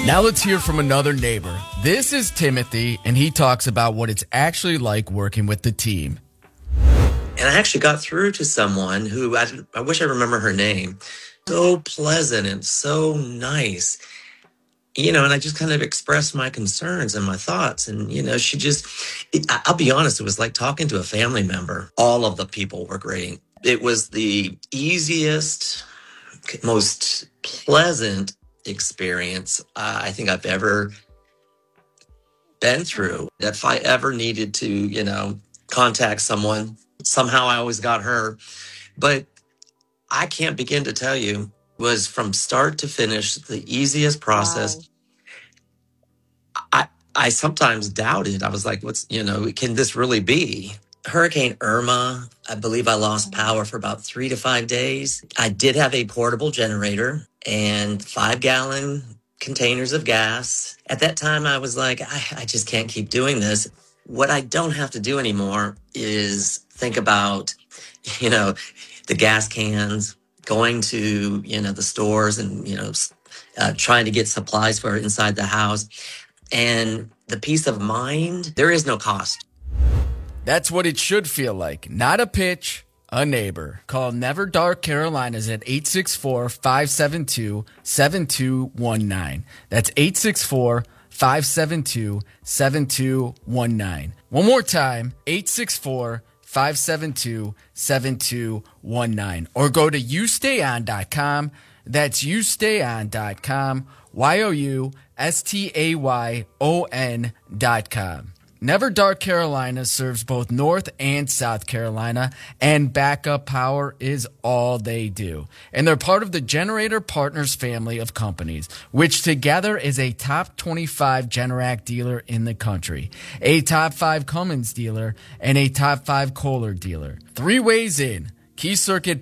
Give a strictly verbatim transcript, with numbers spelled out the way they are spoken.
Now let's hear from another neighbor. This is Timothy, and he talks about what it's actually like working with the team. And I actually got through to someone who, I, I wish I remember her name, so pleasant and so nice. You know, and I just kind of expressed my concerns and my thoughts. And, you know, she just, it, I'll be honest, it was like talking to a family member. All of the people were great. It was the easiest, most pleasant experience uh, I think I've ever been through. If I ever needed to, you know, contact someone, somehow I always got her. But I can't begin to tell you, was from start to finish the easiest process. Wow. I, I sometimes doubted. I was like, what's, you know, can this really be? Hurricane Irma, I believe I lost power for about three to five days. I did have a portable generator and five gallon containers of gas. At that time, I was like, I, I just can't keep doing this. What I don't have to do anymore is think about, you know, the gas cans, going to, you know, the stores and, you know, uh, trying to get supplies for inside the house. And the peace of mind, there is no cost. That's what it should feel like. Not a pitch, a neighbor. Call Never Dark Carolinas at eight six four, five seven two, seven two one nine. That's eight six four, five seven two, seven two one nine. One more time, eight six four, five seven two, seven two one nine. Or go to you stay on dot com. That's you stay on dot com. Y O U S T A Y O N dot com. Never Dark Carolina serves both North and South Carolina, and backup power is all they do. And they're part of the Generator Partners family of companies, which together is a top twenty-five Generac dealer in the country, a top five Cummins dealer, and a top five Kohler dealer. Three ways in. Key Circuit